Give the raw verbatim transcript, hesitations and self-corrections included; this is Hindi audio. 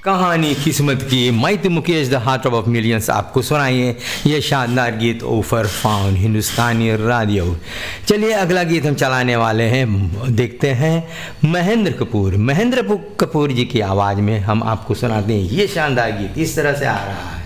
कहानी किस्मत की mighty Mukesh the heart of millions आपको सुनाइए ये शानदार गीत ओफर फाउंड हिंदुस्तानी रेडियो। चलिए अगला गीत हम चलाने वाले हैं, देखते हैं महेंद्र कपूर महेंद्र कपूर जी की आवाज़ में हम आपको सुनाते हैं ये शानदार गीत। इस तरह से आ रहा है।